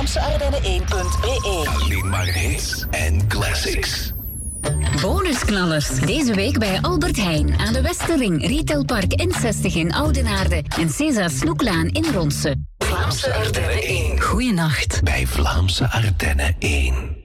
VlaamseArdennen1.be. Alleen maar hits en classics. Bonusknallers. Deze week bij Albert Heijn aan de Westerring, Retailpark N60 in Oudenaarde en César Snoeklaan in Ronse. Vlaamse Ardennen 1. Goeienacht. Bij Vlaamse Ardennen 1.